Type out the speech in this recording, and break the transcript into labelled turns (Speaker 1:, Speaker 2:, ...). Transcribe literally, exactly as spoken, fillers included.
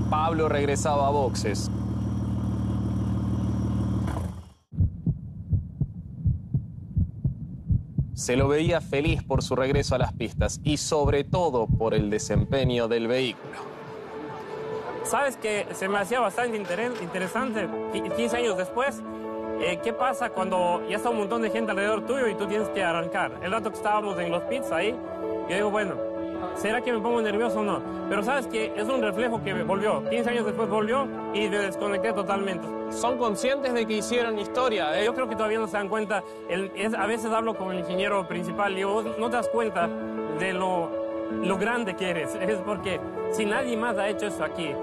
Speaker 1: Pablo regresaba a boxes. Se lo veía feliz por su regreso a las pistas y sobre todo por el desempeño del vehículo.
Speaker 2: Sabes que se me hacía bastante interes- interesante, quince años después, eh, ¿qué pasa cuando ya está un montón de gente alrededor tuyo y tú tienes que arrancar? El rato que estábamos en los pits ahí, yo digo, bueno, ¿será que me pongo nervioso o no? Pero sabes que es un reflejo que volvió, quince años después volvió y me desconecté totalmente.
Speaker 1: ¿Son conscientes de que hicieron historia? ¿eh?
Speaker 2: Yo creo que todavía no se dan cuenta, el, es, a veces hablo con el ingeniero principal y digo, vos no te das cuenta de lo, lo grande que eres, es porque si nadie más ha hecho eso aquí,